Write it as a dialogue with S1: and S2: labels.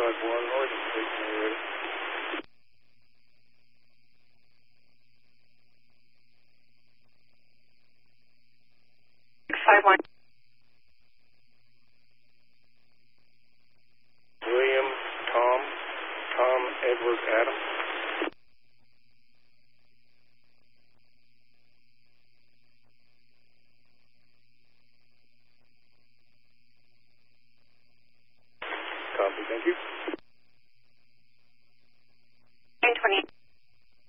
S1: Northside 1, North State, ready.
S2: 651.
S1: William, Tom, Edward, Adam. Copy, thank you.